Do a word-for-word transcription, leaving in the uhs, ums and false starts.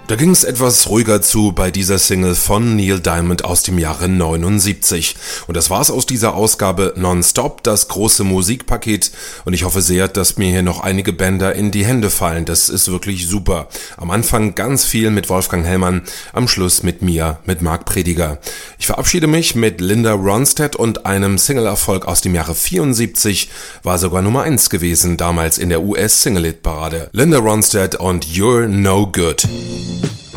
Da ging es etwas ruhiger zu bei dieser Single von Neil Diamond aus dem Jahre neunundsiebzig. Und das war's aus dieser Ausgabe Nonstop, das große Musikpaket. Und ich hoffe sehr, dass mir hier noch einige Bänder in die Hände fallen. Das ist wirklich super. Am Anfang ganz viel mit Wolfgang Hellmann, am Schluss mit mir, mit Marc Prediger. Ich verabschiede mich mit Linda Ronstadt und einem Single-Erfolg aus dem Jahre vierundsiebzig. War sogar Nummer eins gewesen, damals in der U S-Single-Hit-Parade. Linda Ronstadt und You're No Good.